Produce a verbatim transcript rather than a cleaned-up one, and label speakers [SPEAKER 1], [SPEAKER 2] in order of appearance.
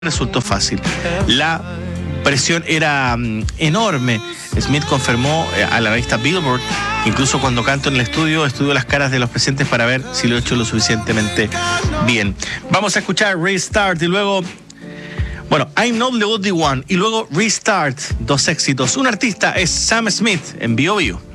[SPEAKER 1] resultó fácil. La presión era um, enorme. Smith confirmó eh, a la revista Billboard que incluso cuando canto en el estudio, estudio las caras de los presentes para ver si lo he hecho lo suficientemente bien. Vamos a escuchar Restart y luego, bueno, I'm Not the Only One y luego Restart, dos éxitos. Un artista es Sam Smith en B O B.